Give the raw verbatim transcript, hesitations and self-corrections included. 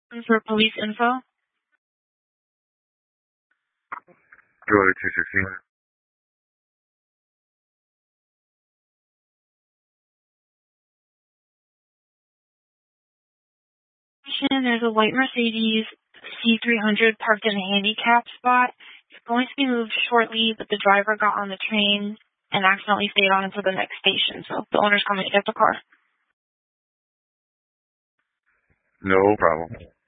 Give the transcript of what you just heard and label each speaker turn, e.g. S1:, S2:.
S1: For police info.
S2: Go to two sixteen.
S1: There's a white Mercedes C three hundred parked in a handicap spot. It's going to be moved shortly, but the driver got on the train and accidentally stayed on until the next station, so the owner's coming to get the car.
S2: No problem.